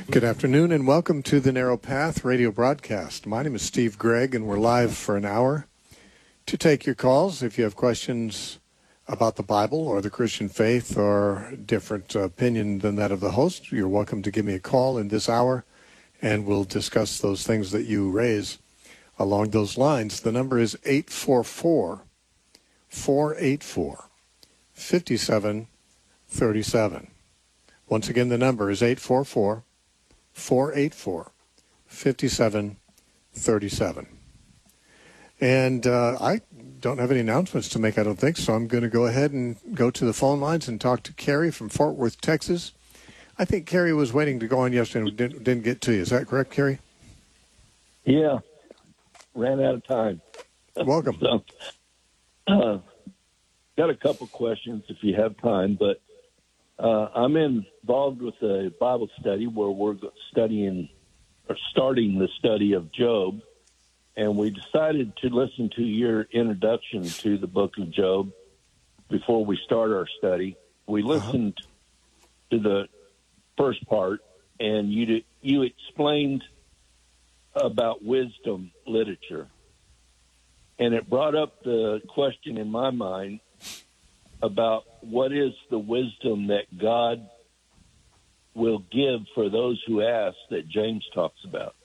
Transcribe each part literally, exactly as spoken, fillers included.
Good afternoon and welcome to the Narrow Path radio broadcast. My name is Steve Gregg and we're live for an hour to take your calls. If you have questions about the Bible or the Christian faith or different opinion than that of the host, you're welcome to give me a call in this hour and we'll discuss those things that you raise along those lines. The number is eight four four, four eight four, five seven three seven. Once again, the number is eight four four, four eight four, five seven three seven. And uh, I don't have any announcements to make, I don't think, so I'm going to go ahead and go to the phone lines and talk to Carrie from Fort Worth, Texas. I think Carrie was waiting to go on yesterday and didn't, didn't get to you. Is that correct, Carrie? Yeah. Ran out of time. Welcome. so, uh, got a couple questions if you have time, but uh, I'm involved with a Bible study where we're studying or starting the study of Job, and we decided to listen to your introduction to the book of Job before we start our study. We listened uh-huh. to the first part, and you you explained about wisdom literature, and it brought up the question in my mind about what is the wisdom that God will give for those who ask that James talks about.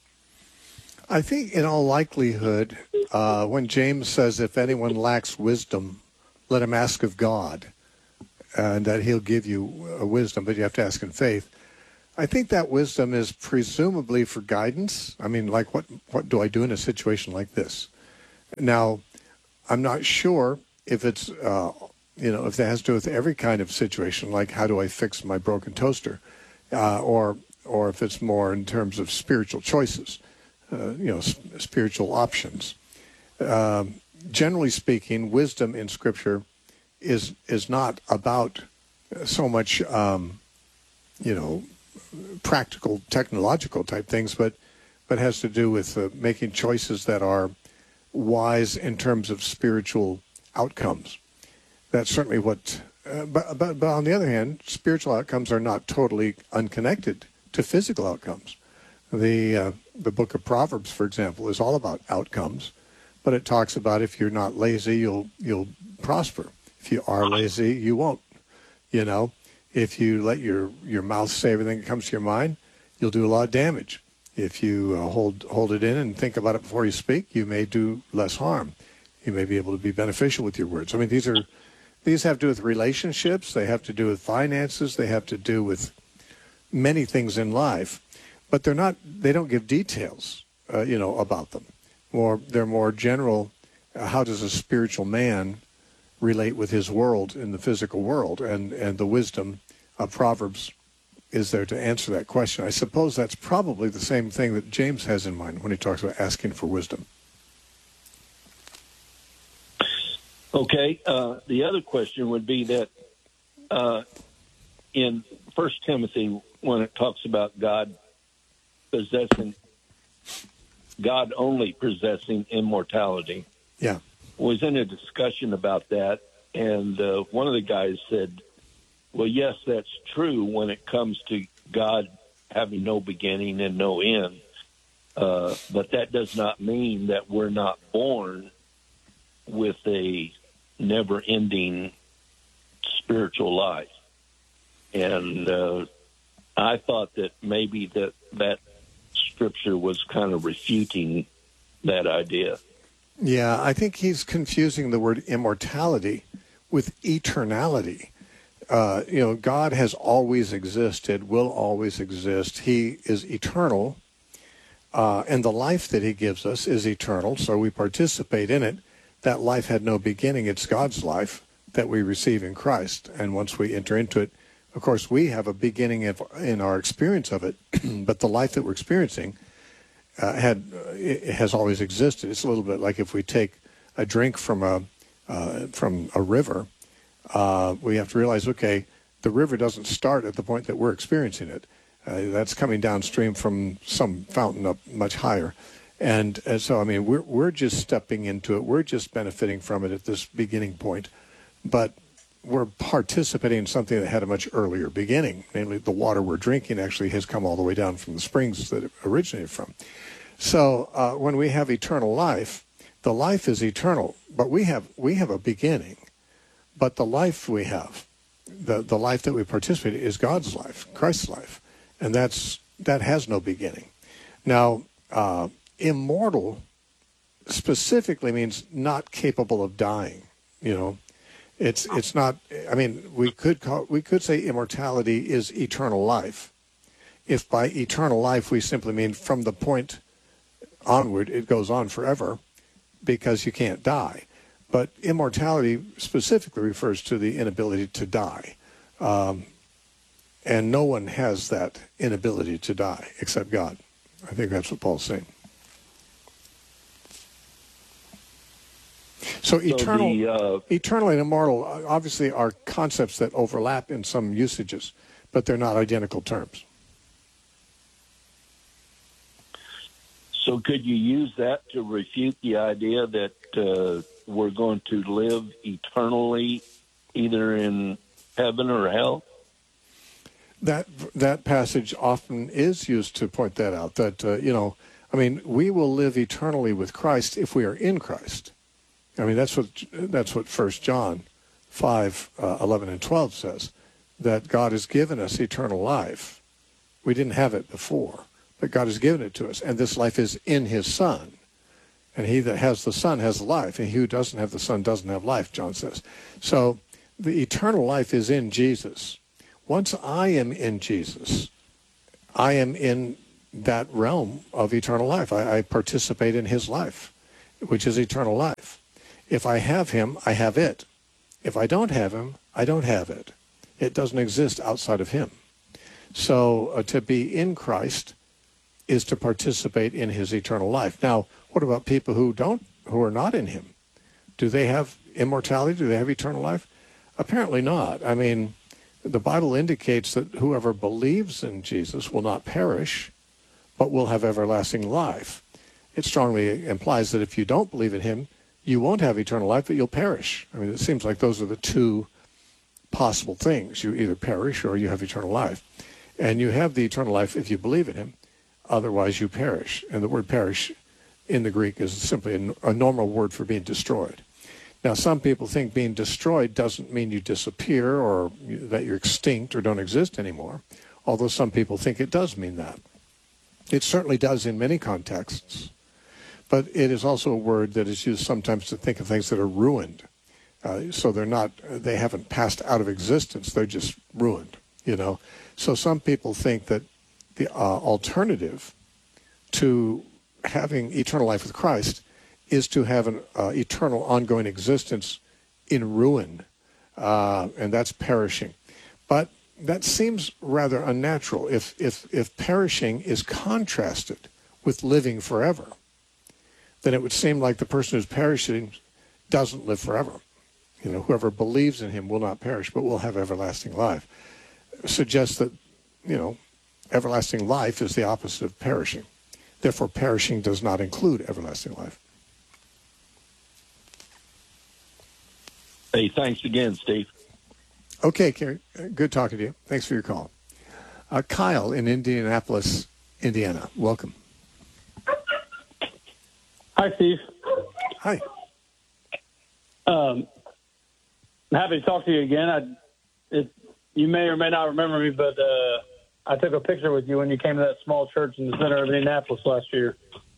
I think in all likelihood, uh, when James says, if anyone lacks wisdom, let him ask of God, and that he'll give you a wisdom, but you have to ask in faith. I think that wisdom is presumably for guidance. I mean, like, what, what do I do in a situation like this? Now, I'm not sure if it's, uh, you know, if that has to do with every kind of situation, like how do I fix my broken toaster, uh, or or if it's more in terms of spiritual choices, uh, you know, sp- spiritual options. Um, generally speaking, wisdom in Scripture is is not about so much, um, you know, practical, technological type things, but but has to do with uh, making choices that are wise in terms of spiritual outcomes. That's certainly what, uh, but, but, but on the other hand, spiritual outcomes are not totally unconnected to physical outcomes. The uh, the book of Proverbs, for example, is all about outcomes, but it talks about if you're not lazy, you'll you'll prosper. If you are lazy, you won't. You know, if you let your, your mouth say everything that comes to your mind, you'll do a lot of damage. If you uh, hold hold it in and think about it before you speak, you may do less harm. You may be able to be beneficial with your words. I mean, these are these have to do with relationships. They have to do with finances. They have to do with many things in life, but they're not. They don't give details, uh, you know, about them. More, they're more general. Uh, how does a spiritual man relate with his world in the physical world? And and the wisdom of Proverbs is there to answer that question. I suppose that's probably the same thing that James has in mind when he talks about asking for wisdom. Okay. Uh, the other question would be that uh, in First Timothy, when it talks about God possessing, God only possessing immortality, yeah, was in a discussion about that, and uh, one of the guys said, well, yes, that's true when it comes to God having no beginning and no end, uh, but that does not mean that we're not born with a never-ending spiritual life. And uh, I thought that maybe that that scripture was kind of refuting that idea. Yeah, I think he's confusing the word immortality with eternality. Uh, you know, God has always existed, will always exist. He is eternal, uh, and the life that he gives us is eternal, so we participate in it. That life had no beginning. It's God's life that we receive in Christ, and once we enter into it, of course, we have a beginning in our experience of it, but the life that we're experiencing uh, had it has always existed. It's a little bit like if we take a drink from a uh, from a river. Uh, we have to realize, okay, the river doesn't start at the point that we're experiencing it. Uh, that's coming downstream from some fountain up much higher. And, and so, I mean, we're we're just stepping into it. We're just benefiting from it at this beginning point. But we're participating in something that had a much earlier beginning. Namely, the water we're drinking actually has come all the way down from the springs that it originated from. So uh, when we have eternal life, the life is eternal, but we have we have a beginning. But the life we have, the, the life that we participate in, is God's life, Christ's life, and that's that has no beginning. Now, uh, immortal specifically means not capable of dying. You know, it's it's not. I mean, we could call we could say immortality is eternal life. If by eternal life we simply mean from the point onward it goes on forever, because you can't die. But immortality specifically refers to the inability to die. Um, and no one has that inability to die except God. I think that's what Paul's saying. So eternal, the, uh, eternal and immortal obviously are concepts that overlap in some usages, but they're not identical terms. So could you use that to refute the idea that uh, we're going to live eternally either in heaven or hell? That that passage often is used to point that out, that, uh, you know, I mean, we will live eternally with Christ if we are in Christ. I mean, that's what that's what First John five, uh, eleven and twelve says, that God has given us eternal life. We didn't have it before, but God has given it to us, and this life is in his Son. And he that has the Son has life, and he who doesn't have the Son doesn't have life, John says. So the eternal life is in Jesus. Once I am in Jesus, I am in that realm of eternal life. I, I participate in his life, which is eternal life. If I have him, I have it. If I don't have him, I don't have it. It doesn't exist outside of him. So uh, to be in Christ is to participate in his eternal life. Now, what about people who don't, who are not in him? Do they have immortality? Do they have eternal life? Apparently not. I mean, the Bible indicates that whoever believes in Jesus will not perish, but will have everlasting life. It strongly implies that if you don't believe in him, you won't have eternal life, but you'll perish. I mean, it seems like those are the two possible things. You either perish or you have eternal life. And you have the eternal life if you believe in him. Otherwise, you perish. And the word perish in the Greek is simply a, a normal word for being destroyed. Now, some people think being destroyed doesn't mean you disappear or that you're extinct or don't exist anymore, although some people think it does mean that. It certainly does in many contexts, but it is also a word that is used sometimes to think of things that are ruined. Uh, so they're not, they haven't passed out of existence, they're just ruined, you know. So some people think that the uh, alternative to having eternal life with Christ is to have an uh, eternal ongoing existence in ruin, uh, and that's perishing. But that seems rather unnatural. If, if, if perishing is contrasted with living forever, then it would seem like the person who's perishing doesn't live forever. You know, whoever believes in him will not perish, but will have everlasting life. Suggests that, you know, everlasting life is the opposite of perishing. Therefore, perishing does not include everlasting life. Hey, thanks again, Steve. Okay, Kerry. Good talking to you. Thanks for your call. Uh, Kyle in Indianapolis, Indiana. Welcome. Hi, Steve. Hi. Um, I'm happy to talk to you again. I, it, you may or may not remember me, but uh, I took a picture with you when you came to that small church in the center of Indianapolis last year.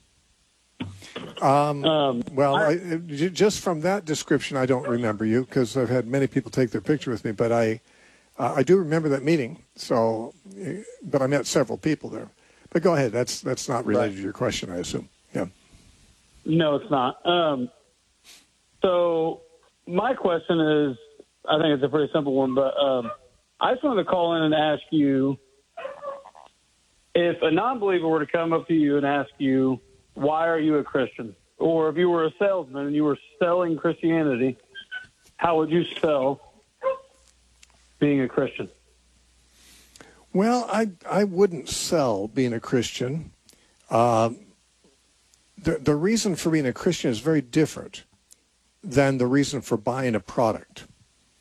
Um, Um, well, I- I, just from that description, I don't remember you because I've had many people take their picture with me, but I, uh, I do remember that meeting. So, but I met several people there. But go ahead. That's that's not related Right. to your question, I assume. Yeah. No, it's not. Um, so my question is, I think it's a pretty simple one, but um, I just wanted to call in and ask you, if a non-believer were to come up to you and ask you, why are you a Christian? Or if you were a salesman and you were selling Christianity, how would you sell being a Christian? Well, I I wouldn't sell being a Christian. Uh, the the reason for being a Christian is very different than the reason for buying a product.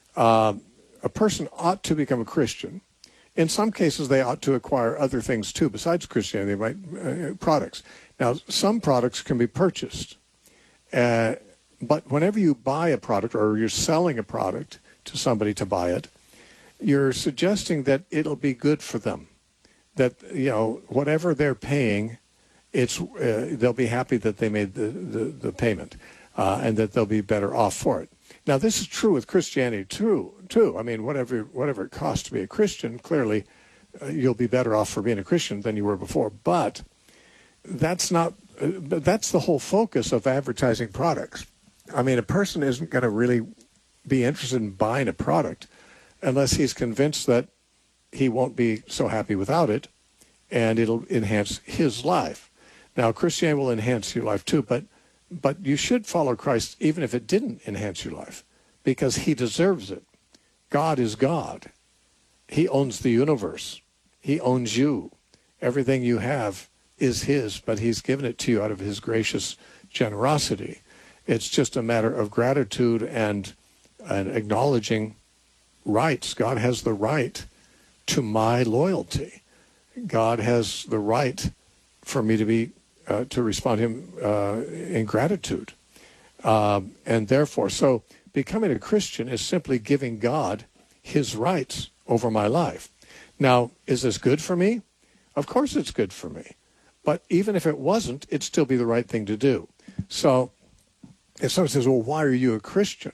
uh, a person ought to become a Christian. In some cases, they ought to acquire other things too, besides Christianity, right? Uh, products. Now, some products can be purchased. Uh, but whenever you buy a product or you're selling a product to somebody to buy it, you're suggesting that it'll be good for them. That, you know, whatever they're paying, it's uh, they'll be happy that they made the, the, the payment uh, and that they'll be better off for it. Now, this is true with Christianity, too. too. I mean, whatever whatever it costs to be a Christian, clearly uh, you'll be better off for being a Christian than you were before. But that's not uh, that's the whole focus of advertising products. I mean, a person isn't going to really be interested in buying a product unless he's convinced that he won't be so happy without it, and it'll enhance his life. Now, Christianity will enhance your life too, but but you should follow Christ even if it didn't enhance your life, because he deserves it. God is God. He owns the universe. He owns you. Everything you have is his, but he's given it to you out of his gracious generosity. It's just a matter of gratitude and, and acknowledging rights. God has the right to my loyalty. God has the right for me to be uh, to respond to him uh, in gratitude. Um, and therefore, so becoming a Christian is simply giving God his rights over my life. Now, is this good for me? Of course it's good for me. But even if it wasn't, it'd still be the right thing to do. So if someone says, well, why are you a Christian?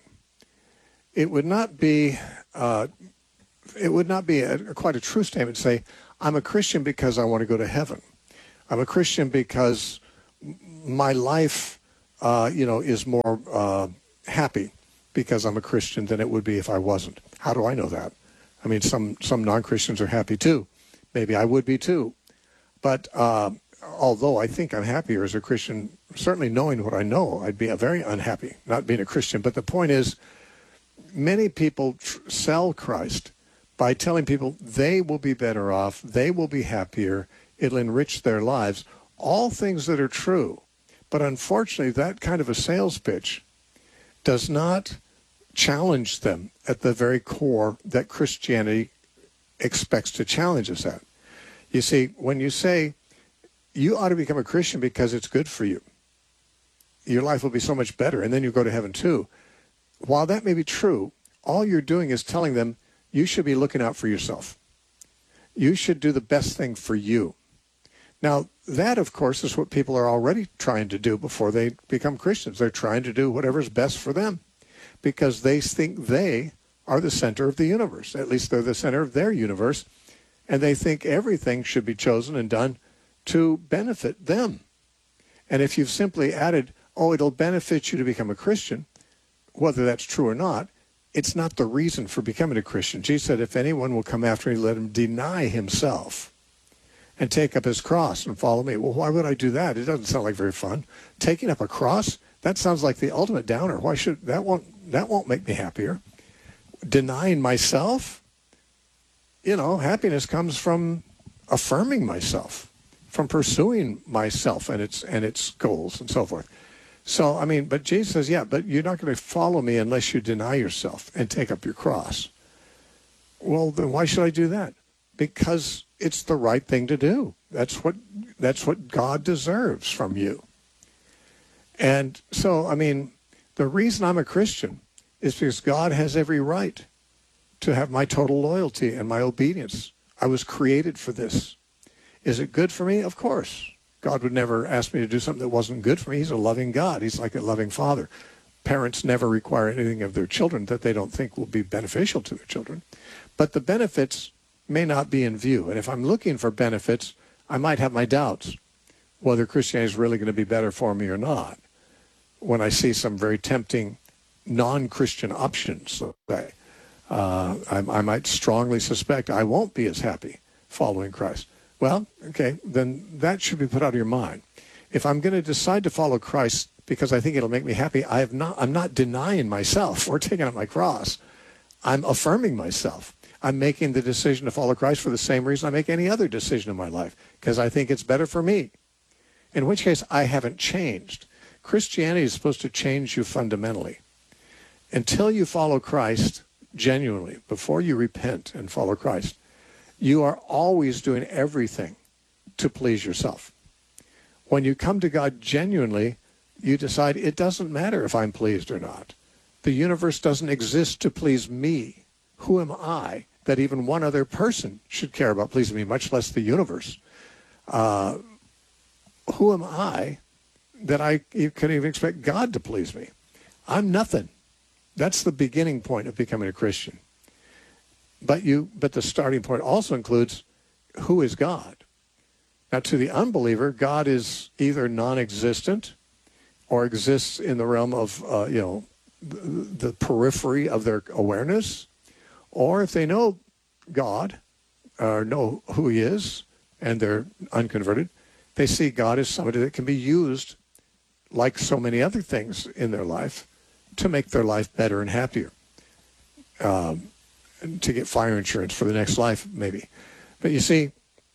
It would not be uh, it would not be a, quite a true statement to say, I'm a Christian because I want to go to heaven. I'm a Christian because my life, uh, you know, is more uh, happy because I'm a Christian than it would be if I wasn't. How do I know that? I mean, some, some non-Christians are happy too. Maybe I would be too. But uh, although I think I'm happier as a Christian, certainly knowing what I know, I'd be very unhappy not being a Christian. But the point is, many people tr- sell Christ by telling people they will be better off, they will be happier, it'll enrich their lives, all things that are true. But unfortunately, that kind of a sales pitch does not challenge them at the very core that Christianity expects to challenge us at. You see, when you say, you ought to become a Christian because it's good for you, your life will be so much better, and then you go to heaven too. While that may be true, all you're doing is telling them, you should be looking out for yourself. You should do the best thing for you. Now, that, of course, is what people are already trying to do before they become Christians. They're trying to do whatever's best for them because they think they are the center of the universe. At least they're the center of their universe, and they think everything should be chosen and done to benefit them. And if you've simply added, oh, it'll benefit you to become a Christian, whether that's true or not, it's not the reason for becoming a Christian. Jesus said, if anyone will come after me, let him deny himself and take up his cross and follow me. Well, why would I do that? It doesn't sound like very fun. Taking up a cross, that sounds like the ultimate downer. Why should that won't that won't make me happier? Denying myself? You know, happiness comes from affirming myself, from pursuing myself and its and its goals and so forth. So, I mean, but Jesus says, yeah, but you're not going to follow me unless you deny yourself and take up your cross. Well, then why should I do that? Because it's the right thing to do. That's what that's what God deserves from you. And so, I mean, the reason I'm a Christian is because God has every right to have my total loyalty and my obedience. I was created for this. Is it good for me? Of course. God would never ask me to do something that wasn't good for me. He's a loving God. He's like a loving father. Parents never require anything of their children that they don't think will be beneficial to their children. But the benefits may not be in view. And if I'm looking for benefits, I might have my doubts whether Christianity is really going to be better for me or not when I see some very tempting non-Christian options. Okay. Uh, I, I might strongly suspect I won't be as happy following Christ. Well, okay, then that should be put out of your mind. If I'm going to decide to follow Christ because I think it'll make me happy, I have not, I'm not denying myself or taking up my cross. I'm affirming myself. I'm making the decision to follow Christ for the same reason I make any other decision in my life, because I think it's better for me. In which case, I haven't changed. Christianity is supposed to change you fundamentally. Until you follow Christ, genuinely, before you repent and follow Christ, you are always doing everything to please yourself. When you come to God genuinely, you decide it doesn't matter if I'm pleased or not. The universe doesn't exist to please me. Who am I that even one other person should care about pleasing me, much less the universe? Uh, who am I that I you could even expect God to please me? I'm nothing. That's the beginning point of becoming a Christian. But you, but the starting point also includes who is God. Now, to the unbeliever, God is either non-existent or exists in the realm of, uh, you know, the, the periphery of their awareness. Or if they know God or know who he is and they're unconverted, they see God as somebody that can be used like so many other things in their life to make their life better and happier, um, and to get fire insurance for the next life, maybe. But you see,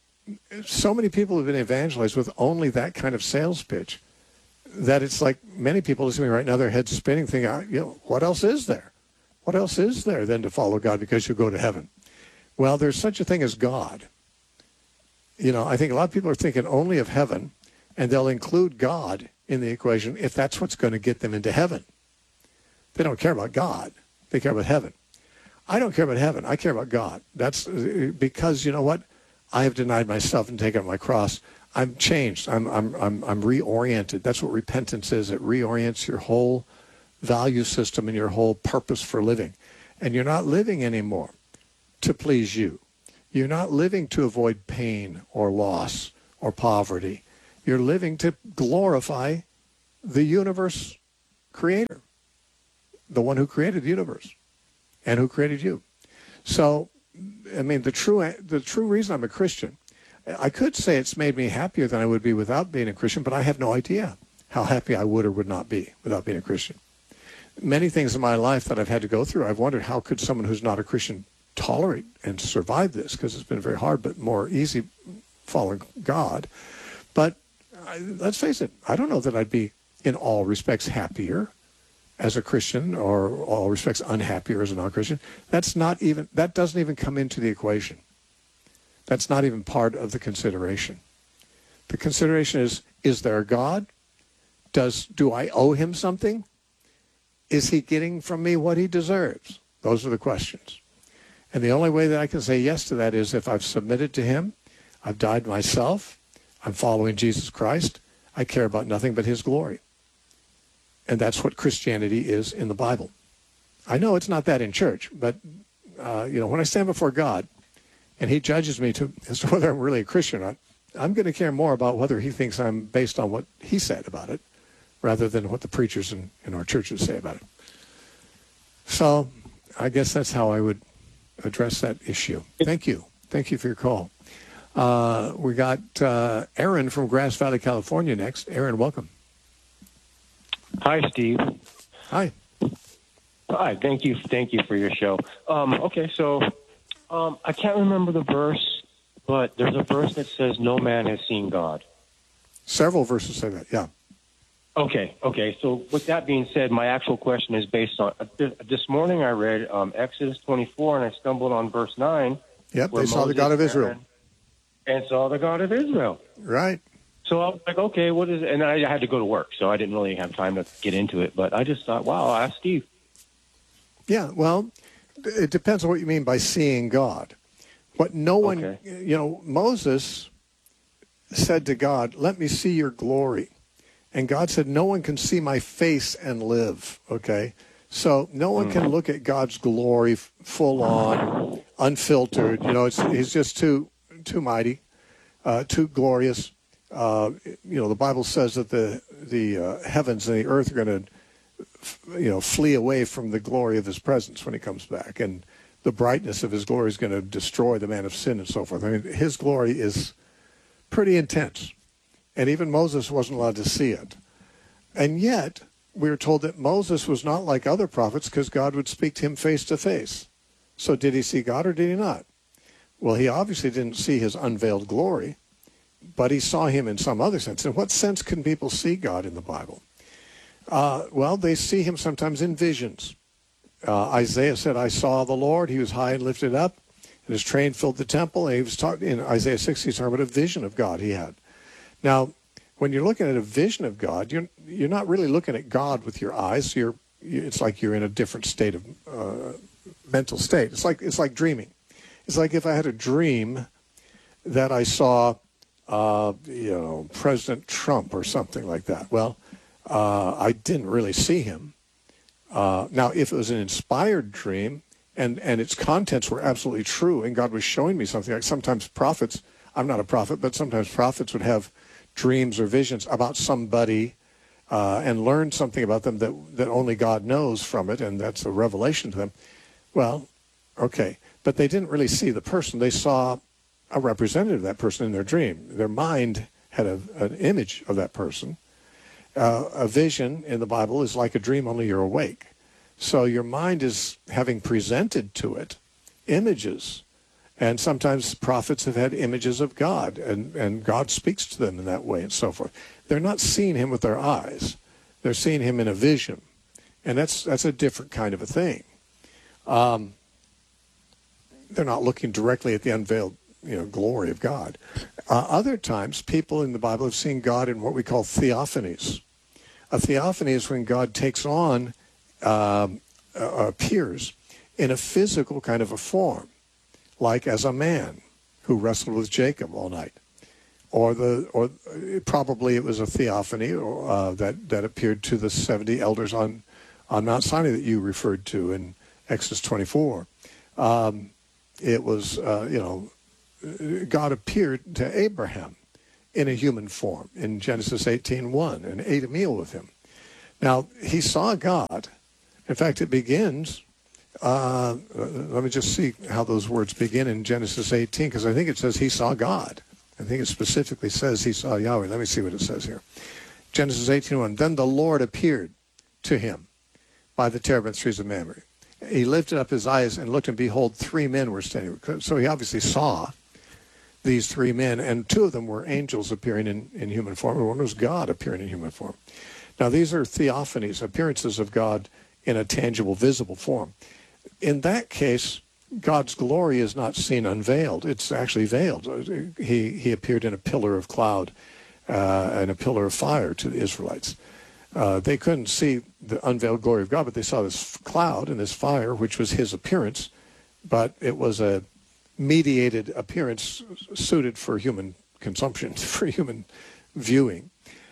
so many people have been evangelized with only that kind of sales pitch that it's like many people listening right now, their heads spinning, thinking, you know, what else is there? What else is there than to follow God because you'll go to heaven? Well, there's such a thing as God. You know, I think a lot of people are thinking only of heaven, and they'll include God in the equation if that's what's going to get them into heaven. They don't care about God. They care about heaven. I don't care about heaven. I care about God. That's because, you know what? I have denied myself and taken up my cross. I'm changed. I'm, I'm, I'm, I'm reoriented. That's what repentance is. It reorients your whole value system and your whole purpose for living. And you're not living anymore to please you. You're not living to avoid pain or loss or poverty. You're living to glorify the universe creator, the one who created the universe and who created you. So, I mean, the true the true reason I'm a Christian, I could say it's made me happier than I would be without being a Christian, but I have no idea how happy I would or would not be without being a Christian. Many things in my life that I've had to go through, I've wondered how could someone who's not a Christian tolerate and survive this, because it's been very hard, but more easy following God. But I, let's face it, I don't know that I'd be in all respects happier as a Christian or all respects unhappier as a non-Christian. That's not even, that doesn't even come into the equation. That's not even part of the consideration. The consideration is, is there a God? Does, do I owe him something? Is he getting from me what he deserves? Those are the questions. And the only way that I can say yes to that is if I've submitted to him, I've died myself, I'm following Jesus Christ, I care about nothing but his glory. And that's what Christianity is in the Bible. I know it's not that in church, but uh, you know, when I stand before God and he judges me to, as to whether I'm really a Christian or not, I'm going to care more about whether he thinks I'm based on what he said about it rather than what the preachers in, in our churches say about it. So I guess that's how I would address that issue. Thank you. Thank you for your call. Uh, we got uh, Aaron from Grass Valley, California next. Aaron, welcome. Hi, Steve. Hi. Hi. Thank you. Thank you for your show. Um, okay, so um, I can't remember the verse, but there's a verse that says, "No man has seen God." Several verses say that. Yeah. Okay. Okay. So with that being said, my actual question is based on uh, this morning. I read um, Exodus twenty-four, and I stumbled on verse nine. Yep. They saw the God of Israel. And saw the God of Israel. Right. So I was like, okay, what is it? And I had to go to work, so I didn't really have time to get into it. But I just thought, wow, I'll ask Steve. Yeah, well, it depends on what you mean by seeing God. What no one, Okay. you know, Moses said to God, let me see your glory. And God said, no one can see my face and live, okay? So no one can look at God's glory full on, unfiltered. You know, it's, he's just too too mighty, uh, too glorious. Uh, you know, the Bible says that the the uh, heavens and the earth are going to, you know, flee away from the glory of his presence when he comes back, and the brightness of his glory is going to destroy the man of sin and so forth. I mean, his glory is pretty intense, and even Moses wasn't allowed to see it. And yet, we are told that Moses was not like other prophets because God would speak to him face to face. So did he see God or did he not? Well, he obviously didn't see his unveiled glory, but he saw him in some other sense. In what sense can people see God in the Bible? Uh, well, they see him sometimes in visions. uh, Isaiah said, I saw the Lord. He was high and lifted up, and his train filled the temple. And he was talking in Isaiah six, he's talking about a vision of God he had. Now, when you're looking at a vision of God, you're you're not really looking at God with your eyes. You're it's like you're in a different state of uh, mental state. It's like it's like dreaming. It's like if I had a dream that I saw, uh, you know, President Trump or something like that. Well, uh, I didn't really see him. Uh, now, if it was an inspired dream and and its contents were absolutely true, and God was showing me something, like sometimes prophets. I'm not a prophet, but sometimes prophets would have dreams or visions about somebody uh, and learn something about them that, that only God knows from it, and that's a revelation to them. Well, okay, but they didn't really see the person. They saw a representative of that person in their dream. Their mind had a, an image of that person. Uh, a vision in the Bible is like a dream, only you're awake. So your mind is having presented to it images. And sometimes prophets have had images of God, and, and God speaks to them in that way and so forth. They're not seeing him with their eyes. They're seeing him in a vision. And that's that's a different kind of a thing. Um, they're not looking directly at the unveiled you know, glory of God. Uh, other times, people in the Bible have seen God in what we call theophanies. A theophany is when God takes on, um, uh, appears in a physical kind of a form, like as a man who wrestled with Jacob all night, or the, or probably it was a theophany uh, that that appeared to the seventy elders on, on Mount Sinai that you referred to in Exodus twenty-four. Um, it was uh, you know, God appeared to Abraham in a human form in Genesis eighteen one and ate a meal with him. Now he saw God. In fact, it begins. Uh, let me just see how those words begin in Genesis eighteen, because I think it says he saw God. I think it specifically says he saw Yahweh. Let me see what it says here. Genesis eighteen one. Then the Lord appeared to him by the terebinth trees of Mamre. He lifted up his eyes and looked, and behold, three men were standing. So he obviously saw these three men, and two of them were angels appearing in, in human form, and one was God appearing in human form. Now, these are theophanies, appearances of God in a tangible, visible form. In that case, God's glory is not seen unveiled. It's actually veiled. He he appeared in a pillar of cloud uh, and a pillar of fire to the Israelites. Uh, they couldn't see the unveiled glory of God, but they saw this cloud and this fire, which was his appearance, but it was a mediated appearance suited for human consumption, for human viewing.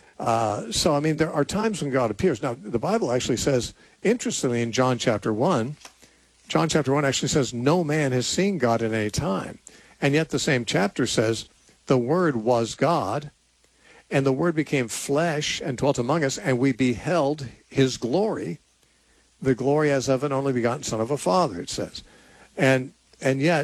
Uh, so, I mean, there are times when God appears. Now, the Bible actually says, interestingly, in John chapter one, John chapter one actually says, no man has seen God at any time. And yet the same chapter says, the Word was God, and the Word became flesh and dwelt among us, and we beheld his glory, the glory as of an only begotten Son of a Father, it says. And and yet,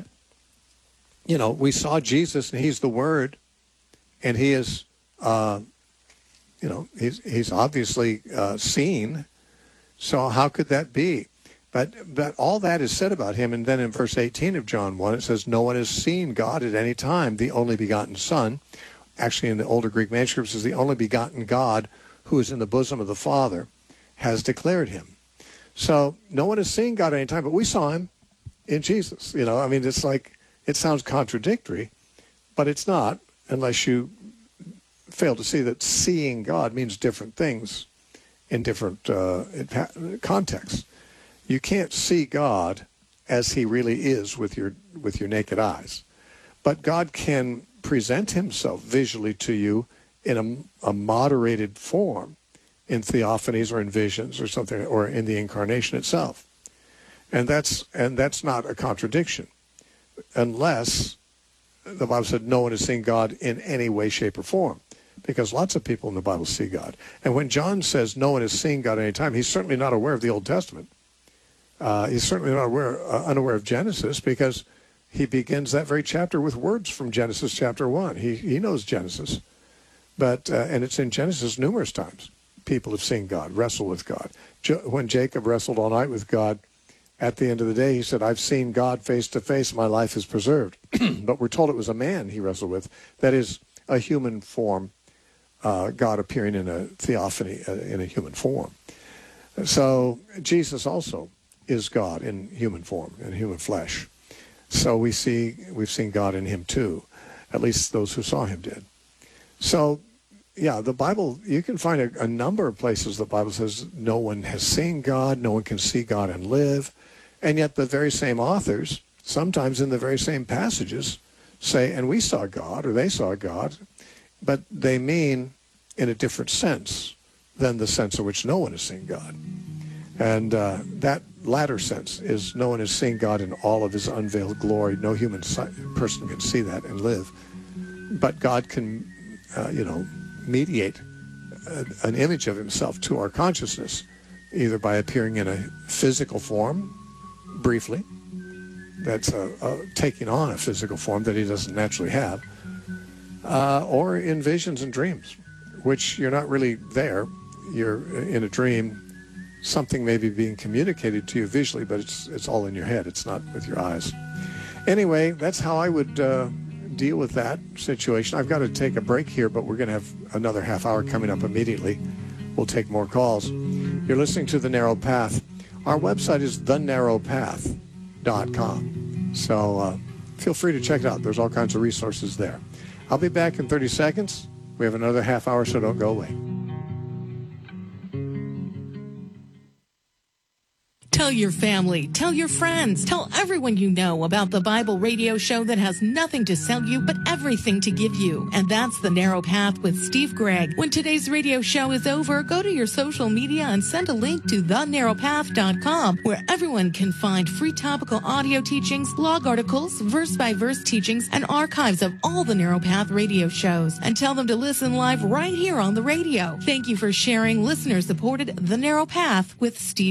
you know, we saw Jesus, and he's the Word, and he is, uh, you know, he's, he's obviously uh, seen. So how could that be? But but all that is said about him, and then in verse eighteen of John one, it says, no one has seen God at any time, the only begotten Son. Actually, in the older Greek manuscripts, is the only begotten God who is in the bosom of the Father, has declared him. So no one has seen God at any time, but we saw him in Jesus. You know, I mean, it's like, it sounds contradictory, but it's not, unless you fail to see that seeing God means different things in different uh, contexts. You can't see God as he really is with your with your naked eyes, but God can present himself visually to you in a, a moderated form, in theophanies or in visions or something, or in the incarnation itself, and that's and that's not a contradiction, unless the Bible said no one has seen God in any way, shape, or form, because lots of people in the Bible see God. And when John says no one has seen God at any time, he's certainly not aware of the Old Testament. Uh, he's certainly not aware, uh, unaware of Genesis, because he begins that very chapter with words from Genesis chapter one. He he knows Genesis, but uh, and it's in Genesis numerous times. People have seen God, wrestle with God. Jo- when Jacob wrestled all night with God, at the end of the day, he said, I've seen God face to face. My life is preserved. But we're told it was a man he wrestled with. That is a human form, uh, God appearing in a theophany, uh, in a human form. So Jesus also is God in human form, in human flesh. So we see, we've seen God in him too. At least those who saw him did. So, yeah, the Bible, you can find a, a number of places the Bible says no one has seen God, no one can see God and live. And yet the very same authors, sometimes in the very same passages, say, and we saw God, or they saw God, but they mean in a different sense than the sense in which no one has seen God. And uh, that latter sense is no one has seen God in all of his unveiled glory. No human si- person can see that and live. But God can, uh, you know, mediate a, an image of himself to our consciousness, either by appearing in a physical form, briefly, that's a, a taking on a physical form that he doesn't naturally have, uh, or in visions and dreams, which you're not really there. You're in a dream. Something may be being communicated to you visually, but it's it's all in your head. It's not with your eyes. Anyway, that's how I would uh, deal with that situation. I've got to take a break here, but we're going to have another half hour coming up immediately. We'll take more calls. You're listening to The Narrow Path. Our website is the narrow path dot com. So uh, feel free to check it out. There's all kinds of resources there. I'll be back in thirty seconds. We have another half hour, so don't go away. Tell your family, tell your friends, tell everyone you know about the Bible radio show that has nothing to sell you but everything to give you. And that's The Narrow Path with Steve Gregg. When today's radio show is over, go to your social media and send a link to the narrow path dot com, where everyone can find free topical audio teachings, blog articles, verse-by-verse teachings, and archives of all the Narrow Path radio shows. And tell them to listen live right here on the radio. Thank you for sharing listener-supported The Narrow Path with Steve